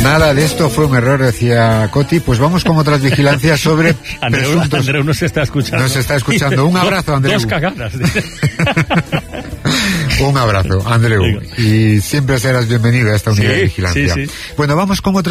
Nada de esto fue un error, decía Coti. Pues vamos con otras vigilancias sobre presuntos... Andreu no se está escuchando. No se está escuchando. Un abrazo, Andreu. Dos cagadas. Un abrazo, Andreu. Y siempre serás bienvenido a esta unidad de vigilancia. Sí. Bueno, vamos con otra